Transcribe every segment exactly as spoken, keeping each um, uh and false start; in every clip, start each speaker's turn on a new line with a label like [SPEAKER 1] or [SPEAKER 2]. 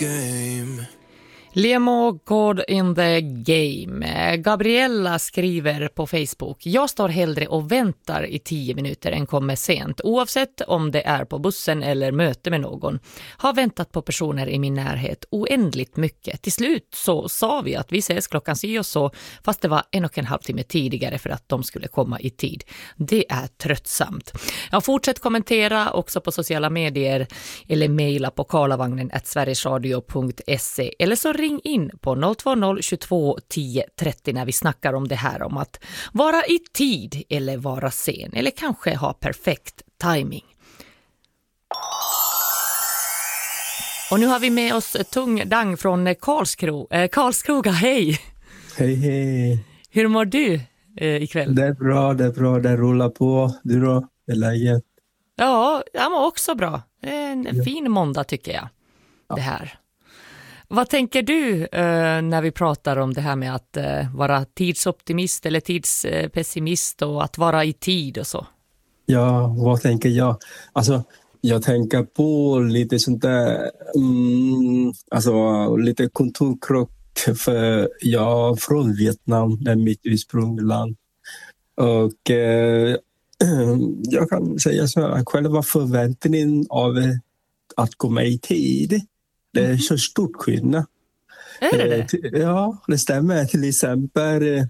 [SPEAKER 1] game.
[SPEAKER 2] Lemo God in the game. Gabriella skriver på Facebook: jag står hellre och väntar i tio minuter än kommer sent. Oavsett om det är på bussen eller möte med någon. Har väntat på personer i min närhet oändligt mycket. Till slut så sa vi att vi ses klockan si och så, fast det var en och en halv timme tidigare för att de skulle komma i tid. Det är tröttsamt. Jag fortsätt kommentera också på sociala medier eller mejla på karlavagnen at sverigesradio punkt se eller så ring in på noll två noll tjugotvå tio trettio när vi snackar om det här om att vara i tid eller vara sen eller kanske ha perfekt timing. Och nu har vi med oss Tung Dang från Karlskro, eh, Karlskroga. Hej!
[SPEAKER 3] Hej, hej!
[SPEAKER 2] Hur mår du eh, ikväll?
[SPEAKER 3] Det är bra, det är bra. Det rullar på. Du då? Det är läget?
[SPEAKER 2] Ja, jag mår också bra. En
[SPEAKER 3] Ja.
[SPEAKER 2] fin måndag tycker jag.
[SPEAKER 3] Ja.
[SPEAKER 2] Det här. Vad tänker du eh, när vi pratar om det här med att eh, vara tidsoptimist eller tidspessimist och att vara i tid och så?
[SPEAKER 3] Ja, vad tänker jag? Alltså, jag tänker på lite sånt där, mm, alltså lite kontorkrock, för jag är från Vietnam, det är mitt ursprungsland. Och eh, jag kan säga så här, själva förväntningen av att komma i tid, det är så stort skillnad.
[SPEAKER 2] Är det det?
[SPEAKER 3] Ja, det stämmer. Till exempel eh,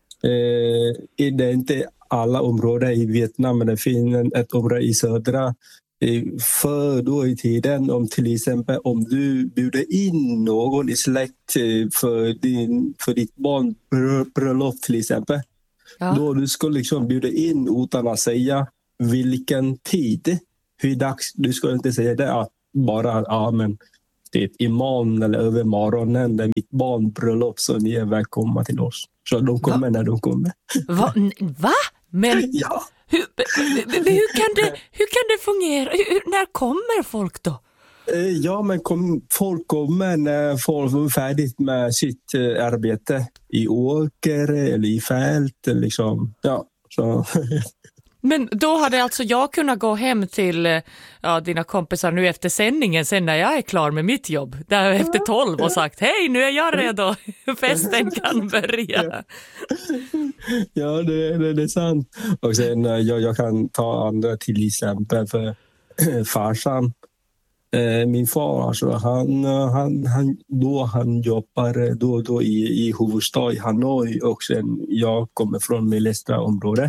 [SPEAKER 3] är det inte alla områden i Vietnam, men det finns ett område i södra. Eh, för då i tiden, om till exempel om du bjuder in någon i släkt eh, för, din, för ditt barn bröllop till exempel.
[SPEAKER 2] Ja.
[SPEAKER 3] Då du ska liksom bjuda in utan att säga vilken tid, hur dags, du ska inte säga det att bara, ja men det imorgon eller över morgonen, det är mitt barnbröllop, så ni är välkomna till oss. Så de kommer Va? när de kommer.
[SPEAKER 2] Va? Va? Men
[SPEAKER 3] ja.
[SPEAKER 2] hur, hur, kan det, hur kan det fungera? Hur, när kommer folk då?
[SPEAKER 3] Ja, men kom, folk kommer när folk är färdigt med sitt arbete i åker eller i fält. Liksom. Ja, så...
[SPEAKER 2] Men då hade alltså jag kunnat gå hem till ja, dina kompisar nu efter sändningen sen när jag är klar med mitt jobb. Där efter tolv och sagt, hej nu är jag redo, festen kan börja.
[SPEAKER 3] Ja, det, det, det är sant. Och sen jag, jag kan ta andra till exempel för farsan. Min far, alltså, han, han, han, då han jobbar då, då i, i huvudstad i Hanoi, och sen jag kommer från mellersta området.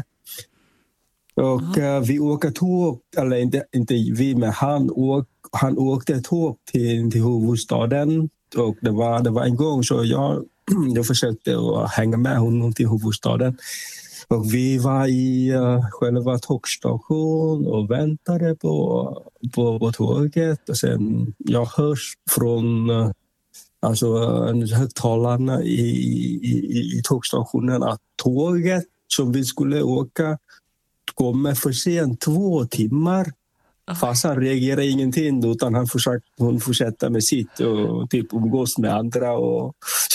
[SPEAKER 3] Och uh, vi åker tåg, eller inte, inte vi, men han, åk, han åkte tåg till, till huvudstaden. Och det var, det var en gång så jag, jag försökte att hänga med honom till huvudstaden. Och vi var i uh, själva tågstationen och väntade på, på, på tåget. Och sen jag hörs från uh, alltså, högtalarna i, i, i tågstationen att tåget som vi skulle åka kommer för sent två timmar. Farsan reagerar ingenting, utan han försöker, hon fortsätter med sitt och typ umgås med andra. Och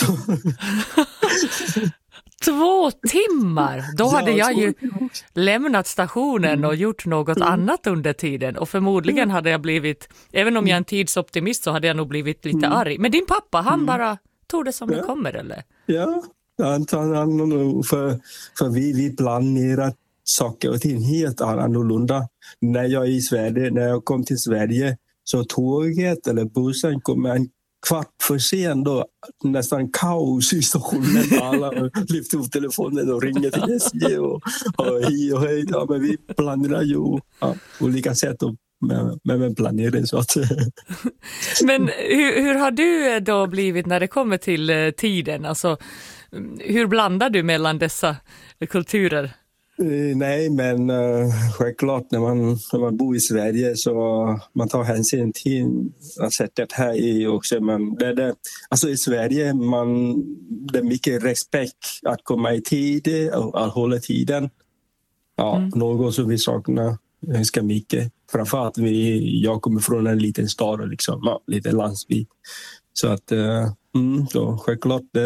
[SPEAKER 2] Två timmar? Då hade jag ju lämnat stationen och gjort något annat under tiden. Och förmodligen hade jag blivit, även om jag är en tidsoptimist, så hade jag nog blivit lite arg. Men din pappa, han bara tog det som det kommer, eller?
[SPEAKER 3] Ja, han, han, för, för vi, vi planerar saker och ting helt annorlunda. När jag är i Sverige, när jag kom till Sverige, så tåget eller bussen kom en kvart för sen, då nästan kaos i stationen. Alla lyfter upp telefonen och ringer till S J och, och hej och hej. Ja, men vi planerar ju ja, olika sätt och med, med, med planering. Så att.
[SPEAKER 2] Men hur, hur har du då blivit när det kommer till uh, tiden? Alltså, hur blandar du mellan dessa kulturer?
[SPEAKER 3] Uh, nej, men uh, självklart när man, när man bor i Sverige så man tar hänsyn till sättet här i också. Men det, det, alltså i Sverige man, det är mycket respekt att komma i tid och att hålla tiden. Ja, mm. Något som vi saknar ganska mycket. Framförallt vi, jag kommer från en liten stad och liksom, ja, lite landsbygd. Så att, uh, mm, så självklart det.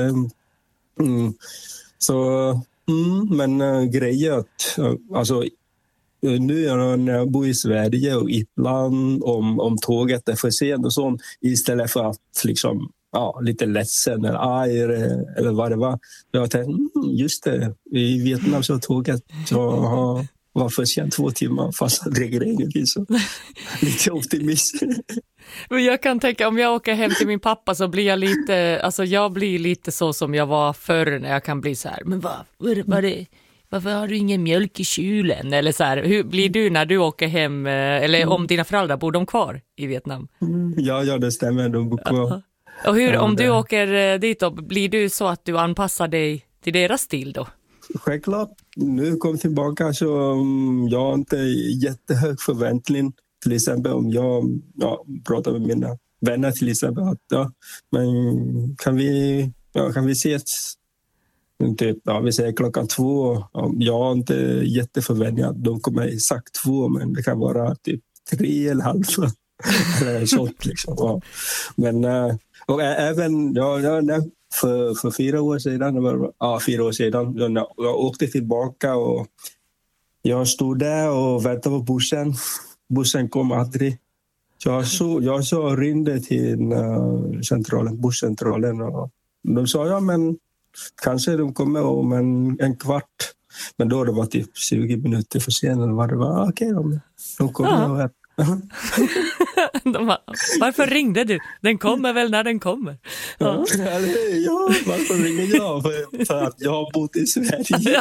[SPEAKER 3] Mm, så... Mm, men uh, grejen att uh, alltså, nu när jag bor i Sverige och ibland om, om tåget är för sent och sånt, istället för att liksom, ja, lite ledsen eller arg eller vad det var. Jag tänkte, mm, just det, i Vietnam så tåget så var för sent två timmar fast det regnar så lite optimist.
[SPEAKER 2] Men jag kan tänka, om jag åker hem till min pappa så blir jag lite, alltså jag blir lite så som jag var förr när jag kan bli så här, men vad, vad, vad det, varför har du ingen mjölk i kylen? Eller så här, hur blir du när du åker hem, eller om dina föräldrar, bor de kvar i Vietnam?
[SPEAKER 3] Ja, ja det stämmer, de bor kvar.
[SPEAKER 2] Och hur, om du åker dit då, blir du så att du anpassar dig till deras stil då?
[SPEAKER 3] Självklart, nu kom tillbaka så um, jag har inte jättehög förväntning. Till exempel om jag ja, pratar med mina vänner till exempel att ja, men kan vi, ja, kan vi ses typ, ja, vi säger klockan två. Ja, jag har inte jätteförväntningar att de kommer exakt två, men det kan vara typ tre eller halv eller sånt liksom. Ja. Men och även ja, ja, för, för fyra år sedan, var, ja, fyra år sedan jag, jag åkte tillbaka och jag stod där och väntade på bussen. Bussen kom aldrig. Jag så, jag så ringde till uh, centralen, busscentralen och de sa ja men kanske de kommer om en, en kvart. Men då det var typ tjugo minuter för sent eller vad det var. Okej, okay, de, de kommer. Ja.
[SPEAKER 2] De bara, varför ringde du? Den kommer väl när den kommer.
[SPEAKER 3] Ja, ja varför ringer jag? För, för att jag har bott i Sverige.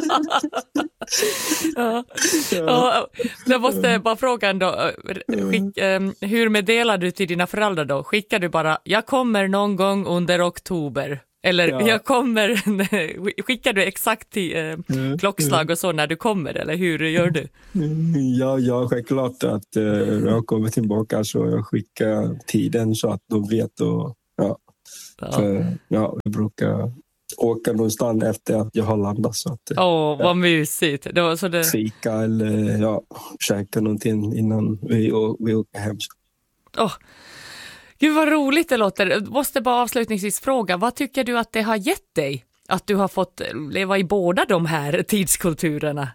[SPEAKER 2] Ja. Ja. Jag måste bara fråga ändå, skick, hur meddelar du till dina föräldrar då? Skickar du bara, jag kommer någon gång under oktober? Eller ja. jag kommer, skickar du exakt till eh, mm, klockslag och så när du kommer, eller hur gör du?
[SPEAKER 3] Ja, ja självklart att eh, jag kommer tillbaka så jag skickar tiden så att de vet och ja, ja. För, ja vi brukar åka någonstans efter att jag har landat så att
[SPEAKER 2] åh, oh, vad mysigt. Det var så det...
[SPEAKER 3] fika eller ja, käka någonting innan vi, vi åker hem.
[SPEAKER 2] Åh, oh. Gud vad roligt det låter. Jag måste bara avslutningsvis fråga, vad tycker du att det har gett dig? Att du har fått leva i båda de här tidskulturerna?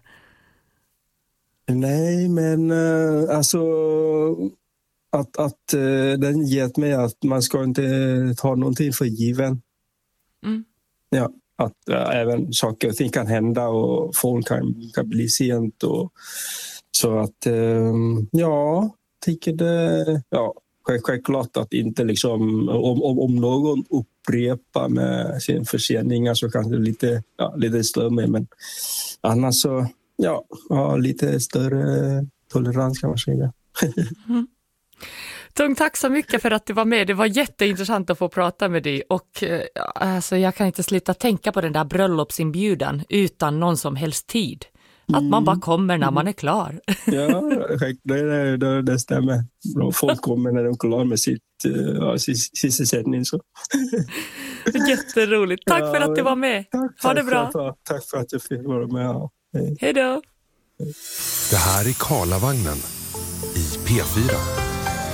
[SPEAKER 3] Nej, men uh, alltså att, att uh, den gett mig att man ska inte ta någonting för given. Mm. Ja, att uh, även saker och ting kan hända och folk kan, kan bli sent. Och, så att, uh, ja, tycker det, ja. Självklart att inte liksom, om, om, om någon upprepar med sin förseningar så kanske lite, ja, lite större med, men annars så ja, ja, lite större tolerans kan man säga.
[SPEAKER 2] Mm. Tung, tack så mycket för att du var med. Det var jätteintressant att få prata med dig och alltså, jag kan inte sluta tänka på den där bröllopsinbjudan utan någon som helst tid. Att man bara kommer när man är klar.
[SPEAKER 3] Ja, det, det, det stämmer. Folk kommer när de är klara med sitt uh, sysselsättning. Så.
[SPEAKER 2] Jätteroligt. Tack ja, för att du var med.
[SPEAKER 3] Tack,
[SPEAKER 2] ha det bra.
[SPEAKER 3] För, tack för att jag fick vara med.
[SPEAKER 2] Hej. Hej då.
[SPEAKER 1] Det här är Karlavagnen i P fyra.